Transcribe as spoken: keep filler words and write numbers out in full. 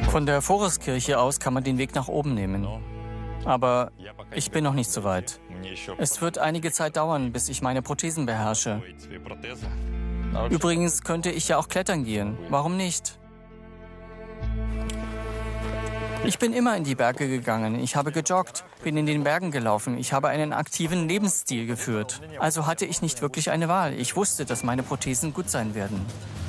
Von der Foreskirche aus kann man den Weg nach oben nehmen. Aber ich bin noch nicht so weit. Es wird einige Zeit dauern, bis ich meine Prothesen beherrsche. Übrigens könnte ich ja auch klettern gehen. Warum nicht? Ich bin immer in die Berge gegangen. Ich habe gejoggt, bin in den Bergen gelaufen. Ich habe einen aktiven Lebensstil geführt. Also hatte ich nicht wirklich eine Wahl. Ich wusste, dass meine Prothesen gut sein werden.